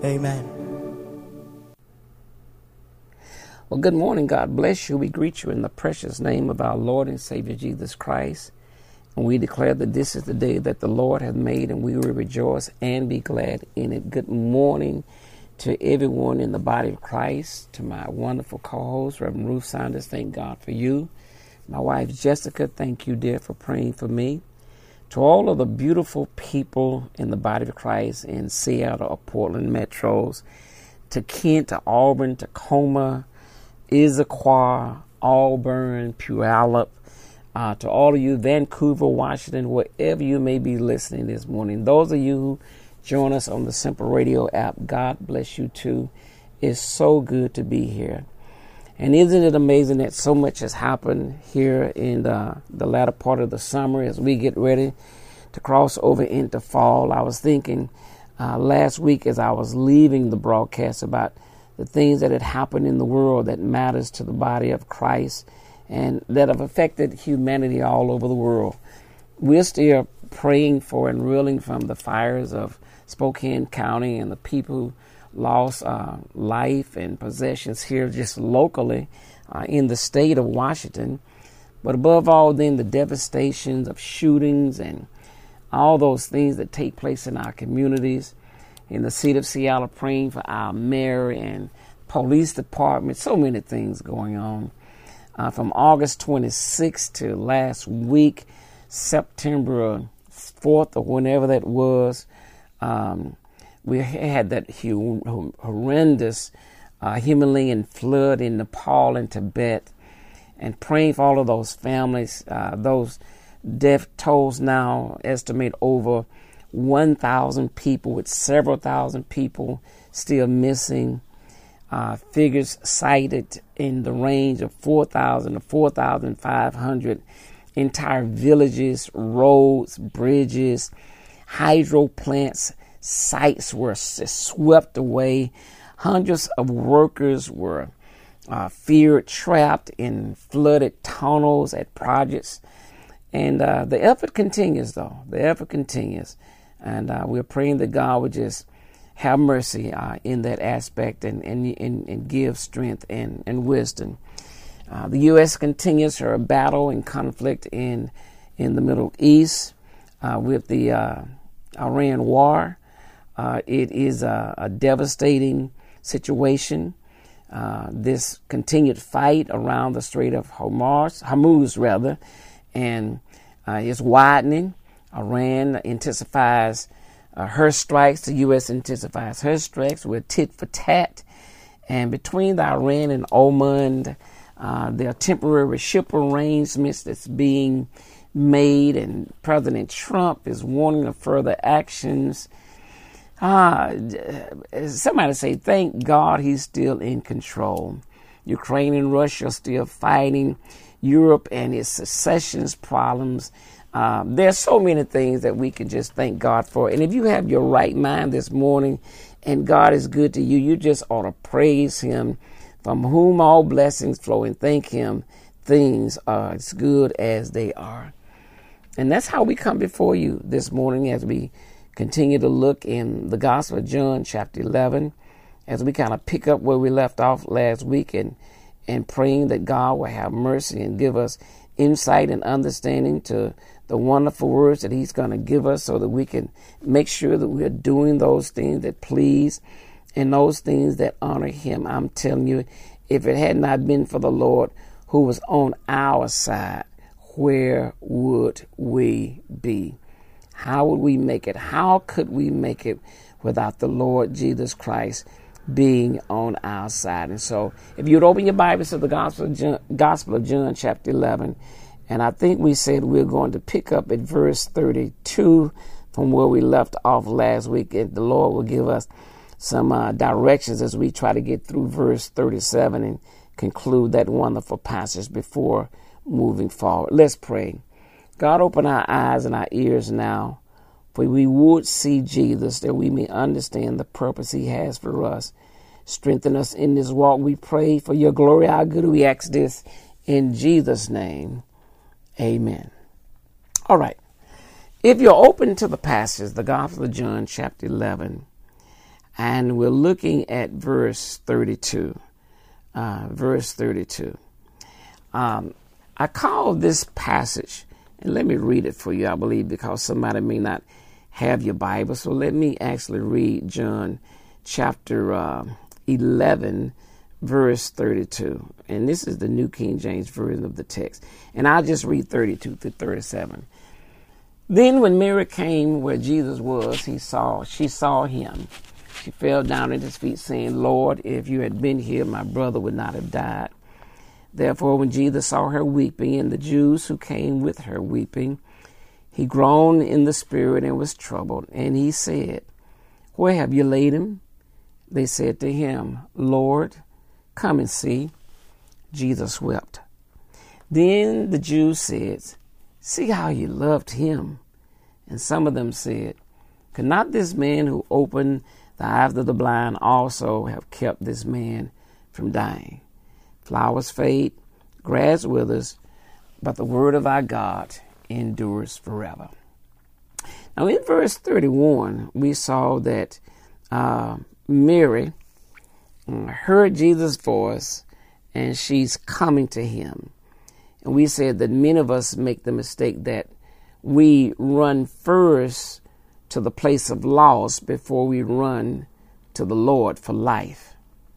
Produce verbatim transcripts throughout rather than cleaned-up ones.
Amen. Well, good morning. God bless you. We greet you in the precious name of our Lord and Savior Jesus Christ. And we declare that this is the day that the Lord hath made, and we will rejoice and be glad in it. Good morning to everyone in the body of Christ, to my wonderful co-host, Reverend Ruth Saunders. Thank God for you. My wife, Jessica, thank you, dear, for praying for me. To all of the beautiful people in the body of Christ in Seattle or Portland metros, to Kent, to Auburn, Tacoma, Issaquah, Auburn, Puyallup, uh, to all of you, Vancouver, Washington, wherever you may be listening this morning. Those of you who join us on the Simple Radio app, God bless you too. It's so good to be here. And isn't it amazing that so much has happened here in the, the latter part of the summer as we get ready to cross over into fall? I was thinking uh, last week as I was leaving the broadcast about the things that had happened in the world that matters to the body of Christ and that have affected humanity all over the world. We're still praying for and reeling from the fires of Spokane County and the people who lost uh, life and possessions here just locally uh, in the state of Washington. But above all, then, the devastations of shootings and all those things that take place in our communities. In the city of Seattle, praying for our mayor and police department. So many things going on. Uh, from August twenty-sixth to last week, September fourth or whenever that was, um, we had that hu- horrendous uh, Himalayan flood in Nepal and Tibet. And praying for all of those families. Uh, those death tolls now estimate over one thousand people, with several thousand people still missing. Uh, figures cited in the range of four thousand to four thousand five hundred. Entire villages, roads, bridges, hydro plants, sites were swept away. Hundreds of workers were uh, feared trapped in flooded tunnels at projects. And uh, the effort continues, though. The effort continues. And uh, we're praying that God would just have mercy uh, in that aspect and, and, and, and give strength and, and wisdom. Uh, the U S continues her battle and conflict in in the Middle East uh, with the uh, Iran war. Uh, it is a, a devastating situation. Uh, this continued fight around the Strait of Hormuz, Hormuz rather, and uh, is widening. Iran intensifies uh, her strikes. The U S intensifies her strikes with tit for tat. And between the Iran and Oman, uh, there are temporary ship arrangements that's being made, and President Trump is warning of further actions. Ah, somebody say, thank God he's still in control. Ukraine and Russia are still fighting. Europe and its secession problems. Um, there's so many things that we can just thank God for. And if you have your right mind this morning and God is good to you, you just ought to praise him, from whom all blessings flow, and thank him. Things are as good as they are. And that's how we come before you this morning as we continue to look in the Gospel of John, chapter eleven, as we kind of pick up where we left off last week, and, and praying that God will have mercy and give us insight and understanding to the wonderful words that he's going to give us, so that we can make sure that we're doing those things that please and those things that honor him. I'm telling you, if it had not been for the Lord who was on our side, where would we be? How would we make it? How could we make it without the Lord Jesus Christ being on our side? And so if you'd open your Bibles to the Gospel of John, Gospel of John chapter eleven, and I think we said we're going to pick up at verse thirty-two from where we left off last week, and the Lord will give us some uh, directions as we try to get through verse thirty-seven and conclude that wonderful passage before moving forward. Let's pray. God, open our eyes and our ears now, for we would see Jesus, that we may understand the purpose he has for us. Strengthen us in this walk, we pray, for your glory, our good. We ask this in Jesus' name. Amen. All right. If you're open to the passage, the Gospel of John, chapter eleven, And we're looking at verse thirty-two. Uh, verse thirty-two. Um, I call this passage, and let me read it for you, I believe, because somebody may not have your Bible. So let me actually read John chapter uh, eleven, verse thirty-two. And this is the New King James Version of the text. And I'll just read thirty-two through thirty-seven. Then when Mary came where Jesus was, he saw, she saw him. She fell down at his feet, saying, Lord, if you had been here, my brother would not have died. Therefore, when Jesus saw her weeping, and the Jews who came with her weeping, he groaned in the spirit and was troubled. And he said, Where have you laid him? They said to him, Lord, come and see. Jesus wept. Then the Jews said, See how you loved him. And some of them said, Could not this man who opened the eyes of the blind also have kept this man from dying? Flowers fade, grass withers, but the word of our God endures forever. Now in verse thirty-one, we saw that uh, Mary heard Jesus' voice and she's coming to him. And we said that many of us make the mistake that we run first to the place of loss before we run to the Lord for life.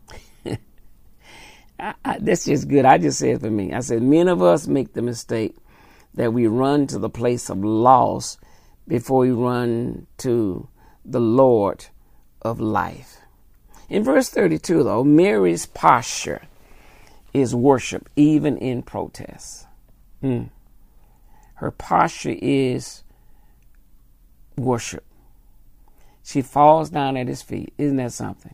I, I, that's just good. I just said it for me. I said, many of us make the mistake that we run to the place of loss before we run to the Lord of life. In verse thirty-two, though, Mary's posture is worship, even in protest. Mm. Her posture is worship. She falls down at his feet. Isn't that something?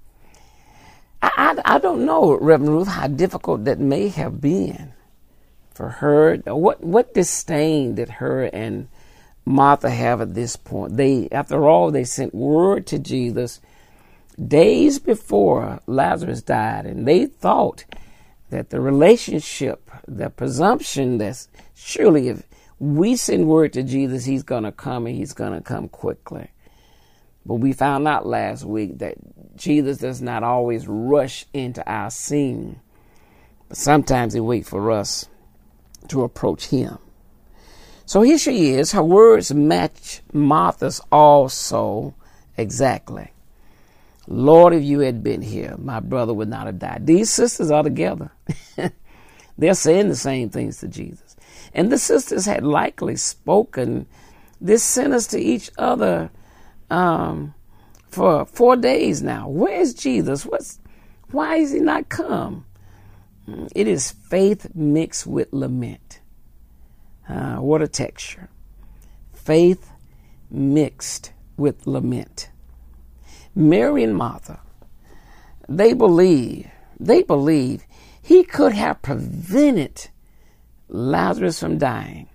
I, I, I don't know, Reverend Ruth, how difficult that may have been for her. What what disdain did her and Martha have at this point? They, after all, they sent word to Jesus days before Lazarus died, and they thought that the relationship, the presumption that's surely if we send word to Jesus, he's going to come and he's going to come quickly. But we found out last week that Jesus does not always rush into our scene, but sometimes he waits for us to approach him. So here she is. Her words match Martha's also exactly. Lord, if you had been here, my brother would not have died. These sisters are together. They're saying the same things to Jesus. And the sisters had likely spoken this sentence to each other um, for four days now. Where is Jesus? What's, why is he not come? It is faith mixed with lament. Uh, what a texture. Faith mixed with lament. Mary and Martha, they believe, they believe he could have prevented Lazarus from dying.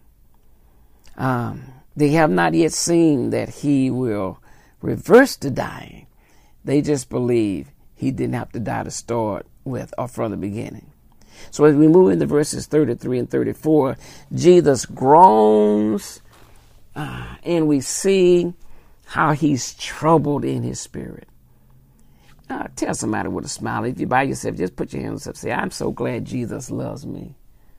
Um, they have not yet seen that he will reverse the dying. They just believe he didn't have to die to start with or from the beginning. So as we move into verses thirty-three and thirty-four, Jesus groans uh, and we see how he's troubled in his spirit. Uh, tell somebody with a smile. If you're by yourself, just put your hands up and say, I'm so glad Jesus loves me.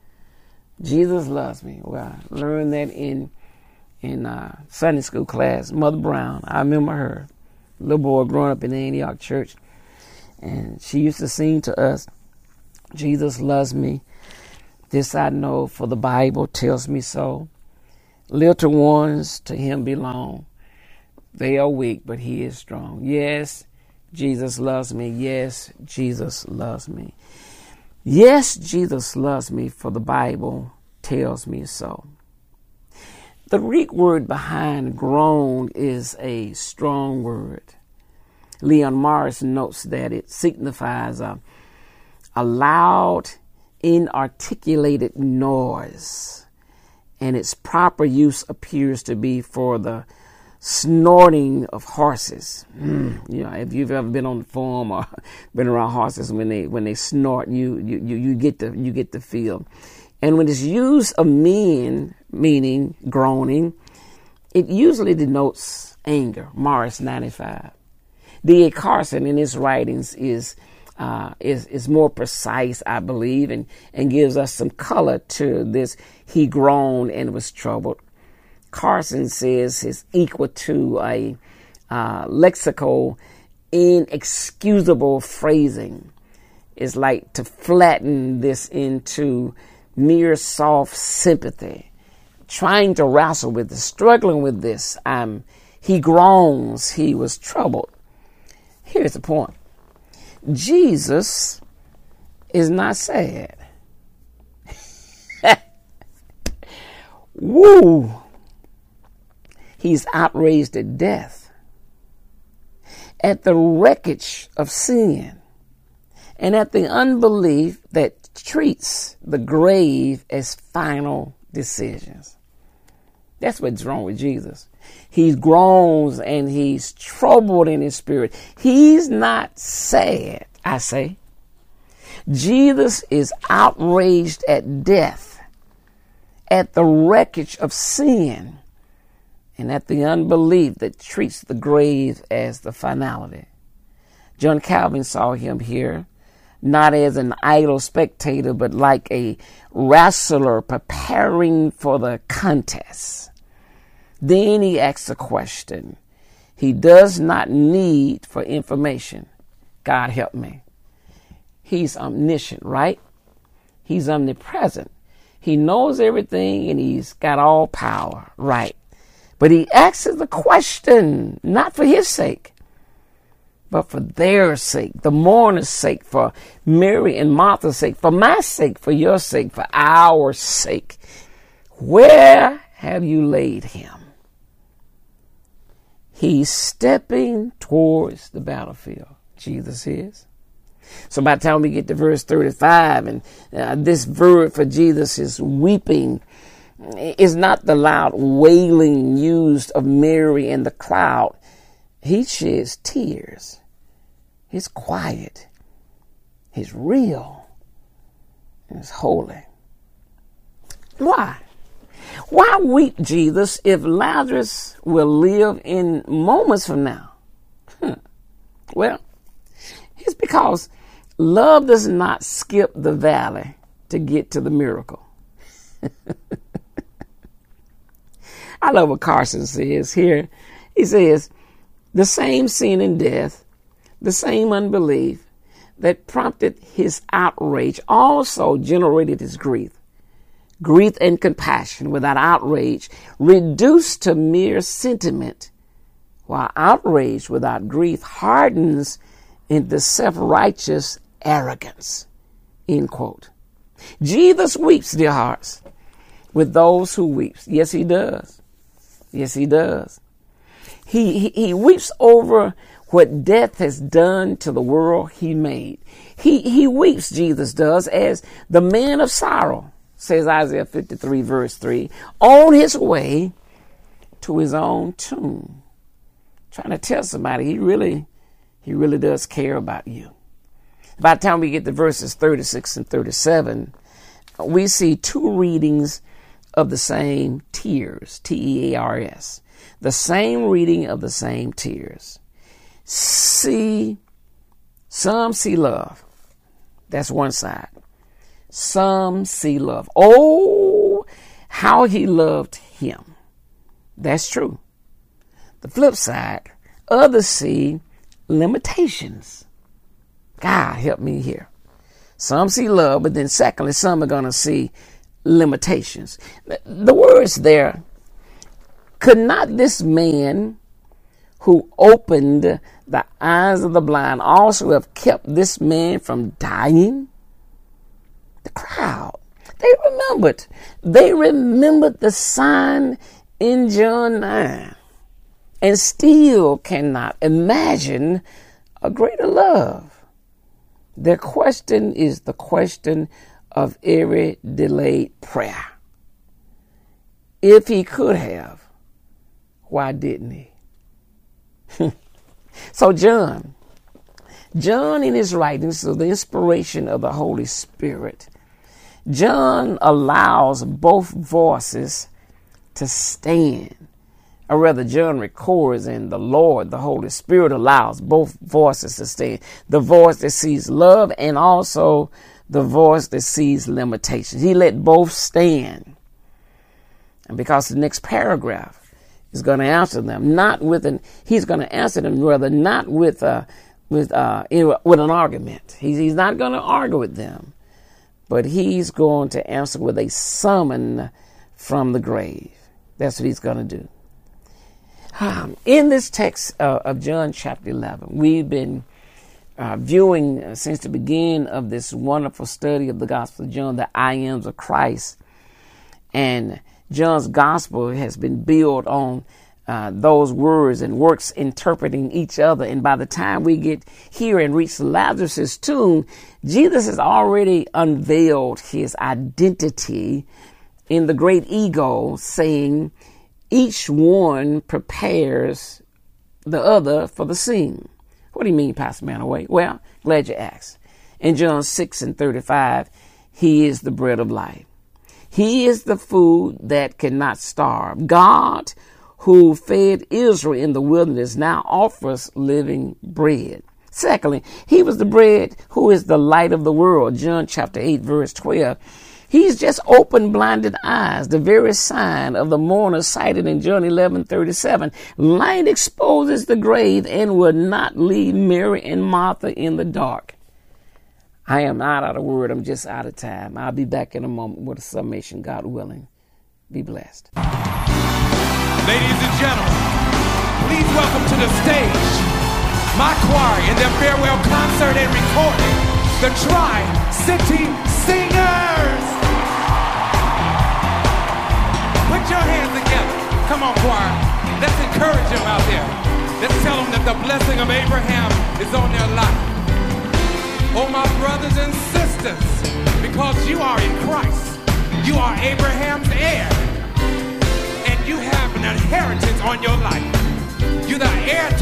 Jesus loves me. Well, I learned that in in uh, Sunday school class. Mother Brown, I remember her. Little boy growing up in the Antioch church. And she used to sing to us, Jesus loves me. This I know, for the Bible tells me so. Little ones to him belong. They are weak, but he is strong. Yes, Jesus loves me. Yes, Jesus loves me. Yes, Jesus loves me, for the Bible tells me so. The Greek word behind groan is a strong word. Leon Morris notes that it signifies a, a loud, inarticulated noise, and its proper use appears to be for the snorting of horses. Mm, you know, if you've ever been on the farm or been around horses, when they when they snort, you you you, you get the you get the feel. And when it's used of men, meaning groaning, it usually denotes anger. Morris ninety-five. D A Carson in his writings is uh, is is more precise, I believe, and, and gives us some color to this. He groaned and was troubled. Carson says it's equal to a uh, lexical, inexcusable phrasing. It's like to flatten this into mere soft sympathy, trying to wrestle with this, struggling with this. Um, he groans, he was troubled. Here's the point. Jesus is not sad. Woo! He's outraged at death, at the wreckage of sin, and at the unbelief that treats the grave as final decisions. That's what's wrong with Jesus. He groans and he's troubled in his spirit. He's not sad, I say. Jesus is outraged at death, at the wreckage of sin, and at the unbelief that treats the grave as the finality. John Calvin saw him here not as an idle spectator, but like a wrestler preparing for the contest. Then he asks a question. He does not need for information. God help me. He's omniscient, right? He's omnipresent. He knows everything and he's got all power, right? But he asks the question, not for his sake, but for their sake, the mourner's sake, for Mary and Martha's sake, for my sake, for your sake, for our sake. Where have you laid him? He's stepping towards the battlefield. Jesus is. So by the time we get to verse thirty-five, and uh, this verb for Jesus is weeping, is not the loud wailing used of Mary and the crowd. He sheds tears. He's quiet. He's real. And he's holy. Why? Why weep, Jesus, if Lazarus will live in moments from now? Hmm. Well, it's because love does not skip the valley to get to the miracle. I love what Carson says here. He says, the same sin and death, the same unbelief that prompted his outrage also generated his grief. Grief and compassion without outrage reduced to mere sentiment, while outrage without grief hardens into self-righteous arrogance. End quote. Jesus weeps, dear hearts, with those who weep. Yes, he does. Yes, he does. He, he, he weeps over what death has done to the world he made. He, he weeps, Jesus does, as the man of sorrow, says Isaiah fifty-three, verse three, on his way to his own tomb. Trying to tell somebody he really, he really does care about you. By the time we get to verses thirty-six and thirty-seven, we see two readings of the same tears, T E A R S. The same reading of the same tears. See, some see love. That's one side. Some see love. Oh, how he loved him. That's true. The flip side, others see limitations. God help me here. Some see love, but then secondly, some are going to see limitations. The words there, could not this man who opened the eyes of the blind also have kept this man from dying? The crowd, they remembered. They remembered the sign in John nine and still cannot imagine a greater love. Their question is the question of every delayed prayer. If he could have, why didn't he? So John, John in his writings, so the inspiration of the Holy Spirit, John allows both voices to stand or rather John records, and the Lord, the Holy Spirit, allows both voices to stand. The voice that sees love and also the voice that sees limitations. He let both stand. And because the next paragraph is going to answer them, not with an, he's going to answer them rather not with a, with uh with an argument. He's, he's not going to argue with them, but he's going to answer with a summon from the grave. That's what he's going to do. Um, in this text uh, of John chapter eleven, we've been uh, viewing uh, since the beginning of this wonderful study of the Gospel of John, the I Ams of Christ. And John's Gospel has been built on uh, those words and works interpreting each other. And by the time we get here and reach Lazarus' tomb, Jesus has already unveiled his identity in the great ego, saying, each one prepares the other for the scene. What do you mean, Pastor Manaway? Well, glad you asked. In John six and thirty-five, he is the bread of life. He is the food that cannot starve. God, who fed Israel in the wilderness, now offers living bread. Secondly, he was the bread who is the light of the world. John chapter eight, verse twelve. He's just opened blinded eyes, the very sign of the mourner cited in John eleven thirty-seven. Light exposes the grave and will not leave Mary and Martha in the dark. I am not out of word. I'm just out of time. I'll be back in a moment with a summation, God willing. Be blessed. Ladies and gentlemen, please welcome to the stage my choir in their farewell concert and recording, the Tri-City Singers. Put your hands together. Come on, choir. Let's encourage them out there. Let's tell them that the blessing of Abraham is on their life. Oh, my brothers and sisters, because you are in Christ, you are Abraham's heir, and you have an inheritance on your life. You're the heir to